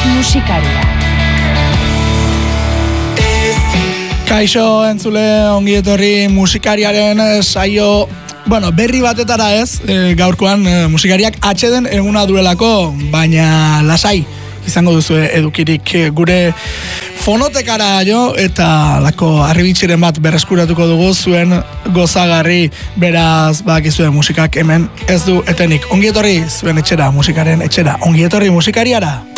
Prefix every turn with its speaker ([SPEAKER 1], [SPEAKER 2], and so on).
[SPEAKER 1] musikaria.
[SPEAKER 2] Kaixo entzule, ongi etorri musikariaren saio, berri batetara ez, gaurkoan musikariak atxeden eguna duelako, baina lasai izango duzu edukirik gure fonotekara jo, eta lako arribitxiren bat berreskuratuko dugu zuen gozagarri, beraz bakizue musikak hemen ez du etenik. Ongi etorri zuen etxera, musikaren etxera, ongi etorri musikariara.